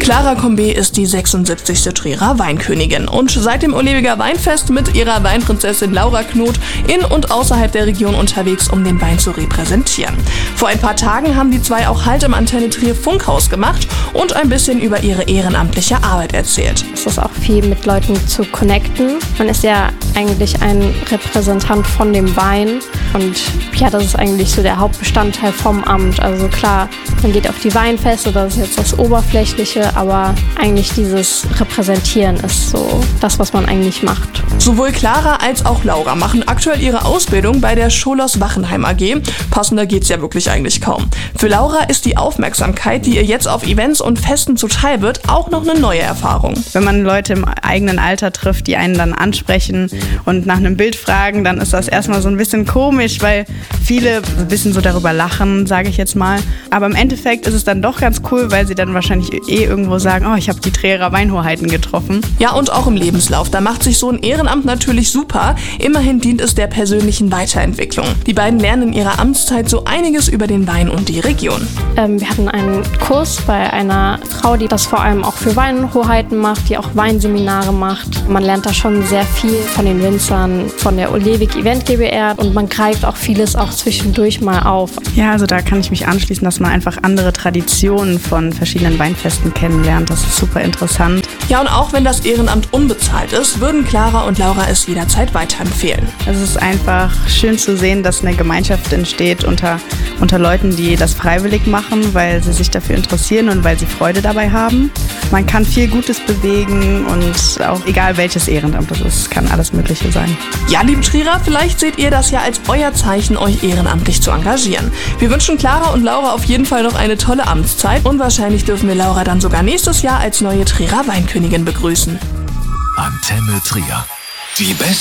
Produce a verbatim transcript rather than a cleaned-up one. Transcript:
Clara Combet ist die sechsundsiebzigste Trierer Weinkönigin und seit dem Olewiger Weinfest mit ihrer Weinprinzessin Laura Knot in und außerhalb der Region unterwegs, um den Wein zu repräsentieren. Vor ein paar Tagen haben die zwei auch Halt im Antenne Trier Funkhaus gemacht und ein bisschen über ihre ehrenamtliche Arbeit erzählt. Es ist auch viel mit Leuten zu connecten. Man ist ja eigentlich ein Repräsentant von dem Wein und ja, das ist eigentlich so der Hauptbestandteil vom Amt. Also klar, man geht auf die Weinfeste, das ist jetzt das Oberflächliche, aber eigentlich dieses Repräsentieren ist so das, was man eigentlich macht. Sowohl Clara als auch Laura machen aktuell ihre Ausbildung bei der Scholos Wachenheim A G. Passender geht's ja wirklich eigentlich kaum. Für Laura ist die Aufmerksamkeit, die ihr jetzt auf Events und Festen zuteil wird, auch noch eine neue Erfahrung. Wenn man Leute im eigenen Alter trifft, die einen dann ansprechen und nach einem Bild fragen, dann ist das erstmal so ein bisschen komisch, weil viele ein bisschen so darüber lachen, sage ich jetzt mal. Aber im Endeffekt ist es dann doch ganz cool, weil sie dann wahrscheinlich eh irgendwo sagen, oh, ich habe die Trierer Weinhoheiten getroffen. Ja, und auch im Lebenslauf, da macht sich so ein Ehrenamt natürlich super. Immerhin dient es der persönlichen Weiterentwicklung. Die beiden lernen in ihrer Amtszeit so einiges über den Wein und die Region. Ähm, wir hatten einen Kurs bei einer Frau, die das vor allem auch für Weinhoheiten macht, die auch Weinseminare macht. Man lernt da schon sehr viel von den Winzern, von der Olewig Event GbR und man greift auch vieles auch zwischendurch mal auf. Ja, also da kann ich mich anschließen, dass man einfach andere Traditionen von verschiedenen Weinfesten kennenlernt. Das ist super interessant. Ja, und auch wenn das Ehrenamt unbezahlt ist, würden Clara und Laura es jederzeit weiterempfehlen. Es ist einfach schön zu sehen, dass eine Gemeinschaft entsteht unter, unter Leuten, die das freiwillig machen, weil sie sich dafür interessieren und weil sie Freude dabei haben. Man kann viel Gutes bewegen und auch egal welches Ehrenamt das ist, kann alles Mögliche sein. Ja, liebe Trierer, vielleicht seht ihr das ja als euer Zeichen, euch ehrenamtlich zu engagieren. Wir wünschen Clara und Laura auf jeden Fall noch eine tolle Amtszeit und wahrscheinlich dürfen wir Laura dann sogar nächstes Jahr als neue Trierer Weinkönigin begrüßen. Antenne Trier. Die besten